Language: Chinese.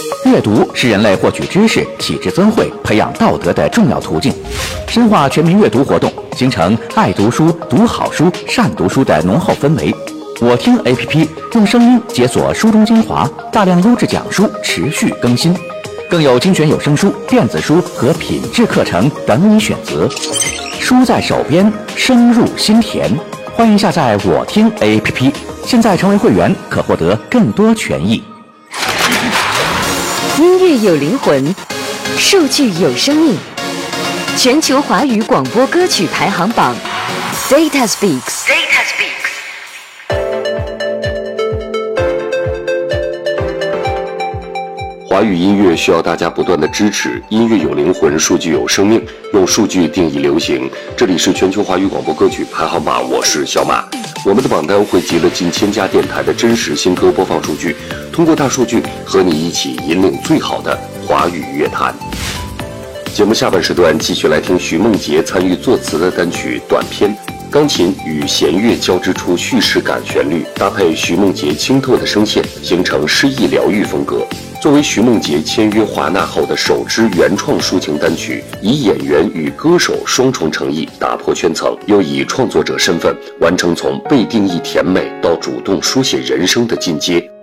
阅读是人类获取知识、启智增慧、培养道德的重要途径。深化全民阅读活动，形成爱读书、读好书、善读书的浓厚氛围。我听 APP 用声音解锁书中精华，大量优质讲书持续更新，更有精选有声书、电子书和品质课程等你选择。书在手边，声入心田。欢迎下载我听 APP， 现在成为会员可获得更多权益。 音乐有灵魂，数据有生命。全球华语广播歌曲排行榜 Data Speaks。 华语音乐需要大家不断的支持，音乐有灵魂，数据有生命，用数据定义流行。这里是全球华语广播歌曲排行榜，我是小马。我们的榜单汇集了近1000家电台的真实新歌播放数据，通过大数据和你一起引领最好的华语乐坛。节目下半时段继续来听徐梦洁参与作词的单曲《短篇》，钢琴与弦乐交织出叙事感旋律，搭配徐梦洁清透的声线，形成诗意疗愈风格。作为徐梦洁签约华纳后的首支原创抒情单曲，以演员与歌手双重诚意打破圈层，又以创作者身份完成从被定义甜美到主动书写人生的进阶。